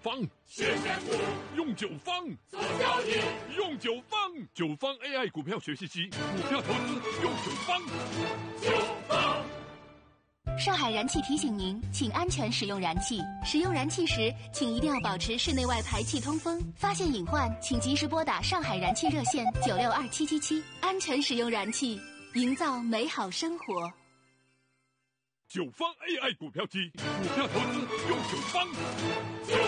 方， 谢谢父， 用九方做交易， 用九方AI 股票学习机，股票投资用九方。 九方。 上海燃气提醒您，请安全使用燃气。使用燃气时，请一定要保持室内外排气通风。发现隐患，请及时拨打上海燃气热线962777，安全使用燃气，营造美好生活。 九方 AI 股票机，股票投资用九方。